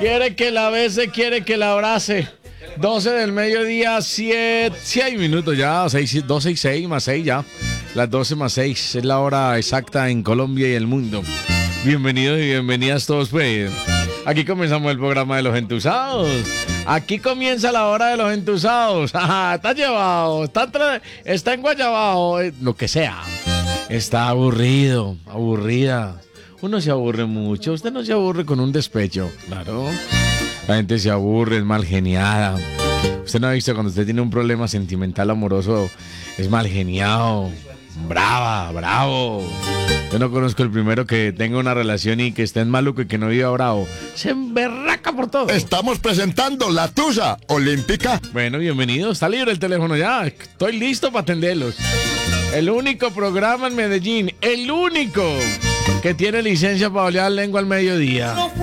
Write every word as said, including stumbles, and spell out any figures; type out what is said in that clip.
Quiere que la bese, quiere que la abrace. doce del mediodía, siete, seis minutos ya, seis, doce y seis más seis ya. Las doce más seis es la hora exacta en Colombia y el mundo. Bienvenidos y bienvenidas todos, pues. Aquí comenzamos el programa de los entusados. Aquí comienza la hora de los entusados. Está llevado, está, tra- está enguayabado, eh, lo que sea. Está aburrido, aburrida. Uno se aburre mucho. Usted no se aburre con un despecho, claro. La gente se aburre, es mal geniada. Usted no ha visto cuando usted tiene un problema sentimental amoroso, es mal geniado. Brava, bravo. Yo no conozco el primero que tenga una relación y que esté en maluco y que no viva bravo. Se emberraca por todo. Estamos presentando la Tusa Olímpica. Bueno, bienvenido. Está libre el teléfono ya. Estoy listo para atenderlos. El único programa en Medellín, el único que tiene licencia para hablar lengua al mediodía.